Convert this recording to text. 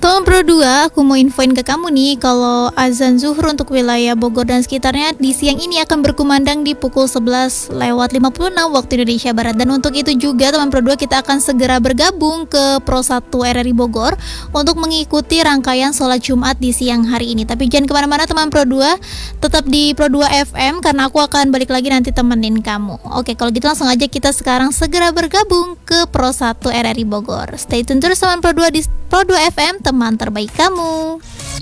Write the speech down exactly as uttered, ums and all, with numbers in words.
Teman Pro dua, aku mau infoin ke kamu nih kalau azan zuhur untuk wilayah Bogor dan sekitarnya di siang ini akan berkumandang di pukul sebelas lewat lima puluh enam waktu Indonesia Barat. Dan untuk itu juga teman Pro dua, kita akan segera bergabung ke Pro satu R R I Bogor untuk mengikuti rangkaian sholat Jumat di siang hari ini. Tapi jangan kemana-mana teman Pro dua, tetap di Pro dua F M karena aku akan balik lagi nanti temenin kamu. Oke, kalau gitu langsung aja kita sekarang segera bergabung ke Pro satu R R I Bogor. Stay tune terus teman Pro dua di Pro dua F M, teman terbaik kamu.